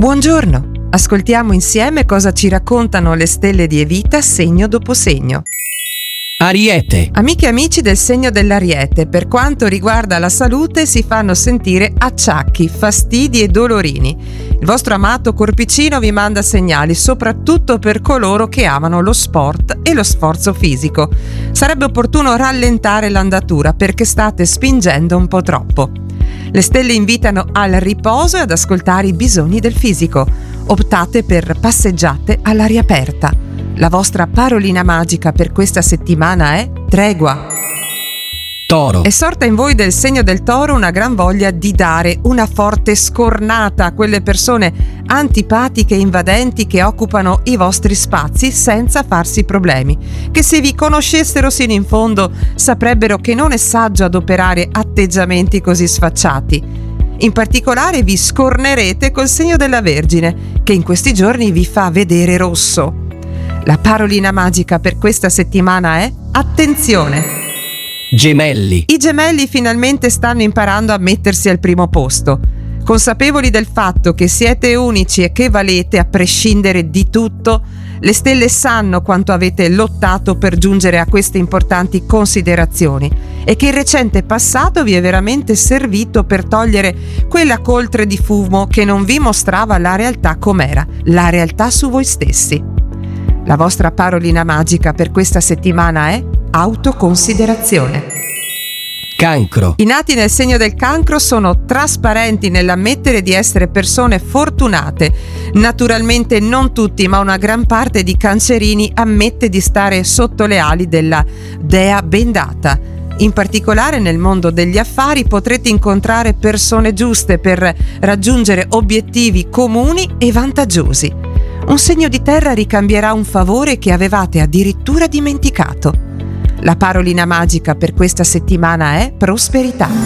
Buongiorno, ascoltiamo insieme cosa ci raccontano le stelle di Evita segno dopo segno. Ariete. Amiche e amici del segno dell'Ariete, per quanto riguarda la salute si fanno sentire acciacchi, fastidi e dolorini. Il vostro amato corpicino vi manda segnali, soprattutto per coloro che amano lo sport e lo sforzo fisico. Sarebbe opportuno rallentare l'andatura perché state spingendo un po' troppo. Le stelle invitano al riposo e ad ascoltare i bisogni del fisico. Optate per passeggiate all'aria aperta. La vostra parolina magica per questa settimana è tregua. Toro. È sorta in voi del segno del Toro una gran voglia di dare una forte scornata a quelle persone antipatiche e invadenti che occupano i vostri spazi senza farsi problemi, che se vi conoscessero sino in fondo saprebbero che non è saggio adoperare atteggiamenti così sfacciati. In particolare vi scornerete col segno della Vergine, che in questi giorni vi fa vedere rosso. La parolina magica per questa settimana è attenzione. Gemelli. I gemelli finalmente stanno imparando a mettersi al primo posto. Consapevoli del fatto che siete unici e che valete a prescindere di tutto, le stelle sanno quanto avete lottato per giungere a queste importanti considerazioni e che il recente passato vi è veramente servito per togliere quella coltre di fumo che non vi mostrava la realtà com'era, la realtà su voi stessi. La vostra parolina magica per questa settimana è autoconsiderazione. Cancro. I nati nel segno del Cancro sono trasparenti nell'ammettere di essere persone fortunate. Naturalmente non tutti, ma una gran parte di cancerini ammette di stare sotto le ali della dea bendata. In particolare nel mondo degli affari potrete incontrare persone giuste per raggiungere obiettivi comuni e vantaggiosi. Un segno di terra ricambierà un favore che avevate addirittura dimenticato. La parolina magica per questa settimana è prosperità.